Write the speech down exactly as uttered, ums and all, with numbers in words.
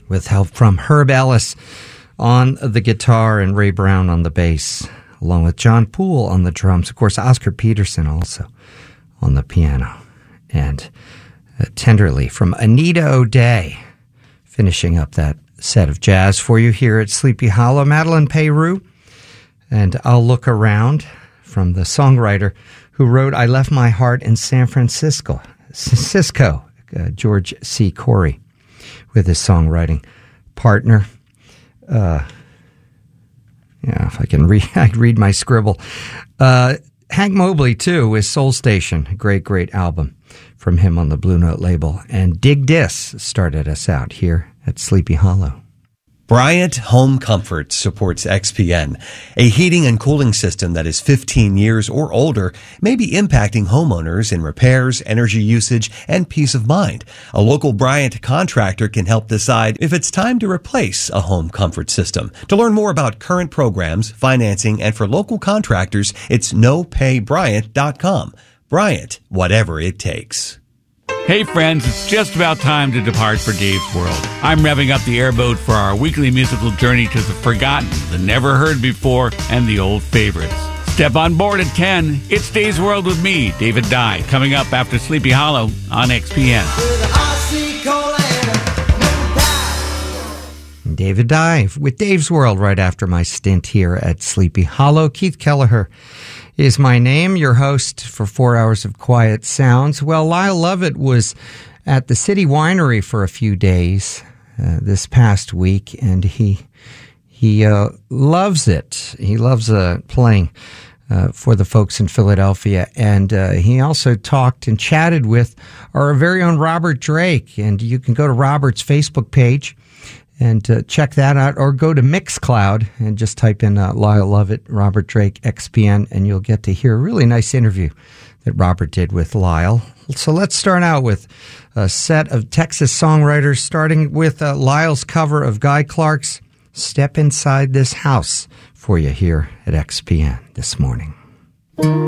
with help from Herb Ellis on the guitar and Ray Brown on the bass, along with John Poole on the drums. Of course, Oscar Peterson also on the piano. And uh, Tenderly from Anita O'Day, finishing up that set of jazz for you here at Sleepy Hollow. Madeleine Peyroux and I'll Look Around from the songwriter who wrote I Left My Heart in San Francisco, Cisco, uh, George C. Corey, with his songwriting partner. Uh, yeah, if I can read, I read my scribble. Uh, Hank Mobley, too, with Soul Station, a great, great album from him on the Blue Note label. And Dig Dis started us out here at Sleepy Hollow. Bryant Home Comfort supports X P N. A heating and cooling system that is fifteen years or older may be impacting homeowners in repairs, energy usage, and peace of mind. A local Bryant contractor can help decide if it's time to replace a home comfort system. To learn more about current programs, financing, and for local contractors, it's no pay bryant dot com. Bryant, whatever it takes. Hey friends, it's just about time to depart for Dave's World. I'm revving up the airboat for our weekly musical journey to the forgotten, the never heard before, and the old favorites. Step on board at ten. It's Dave's World with me, David Dye, coming up after Sleepy Hollow on X P N. David Dye with Dave's World right after my stint here at Sleepy Hollow. Keith Kelleher is my name, your host for four hours of quiet sounds. Well, Lyle Lovett was at the City Winery for a few days uh, this past week, and he he uh, loves it. He loves uh, playing uh, for the folks in Philadelphia, and uh, he also talked and chatted with our very own Robert Drake, and you can go to Robert's Facebook page and uh, check that out, or go to Mixcloud and just type in uh, Lyle Lovett, Robert Drake, X P N, and you'll get to hear a really nice interview that Robert did with Lyle. So let's start out with a set of Texas songwriters, starting with uh, Lyle's cover of Guy Clark's Step Inside This House for you here at X P N this morning.